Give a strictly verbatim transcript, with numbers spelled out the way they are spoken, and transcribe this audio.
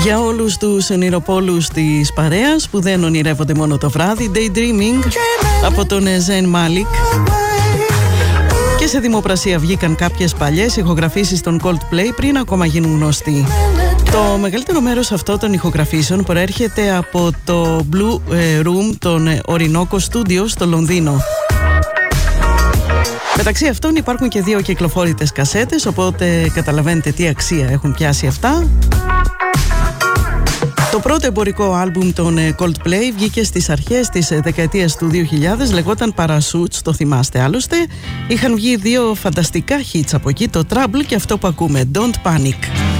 Για όλους τους ονειροπόλους της παρέας που δεν ονειρεύονται μόνο το βράδυ, Daydreaming από τον Zayn Malik. Και σε δημοπρασία βγήκαν κάποιες παλιές ηχογραφήσεις των Coldplay πριν ακόμα γίνουν γνωστοί. Το μεγαλύτερο μέρος αυτό των ηχογραφήσεων προέρχεται από το Blue Room των Orinoco Studios στο Λονδίνο. Μεταξύ αυτών υπάρχουν και δύο κυκλοφόρητες κασέτες, οπότε καταλαβαίνετε τι αξία έχουν πιάσει αυτά. Το πρώτο εμπορικό άλμπουμ των Coldplay βγήκε στις αρχές της δεκαετίας του δύο χιλιάδες, λεγόταν Parachutes, το θυμάστε άλλωστε. Είχαν βγει δύο φανταστικά hits από εκεί, το Trouble και αυτό που ακούμε, Don't Panic.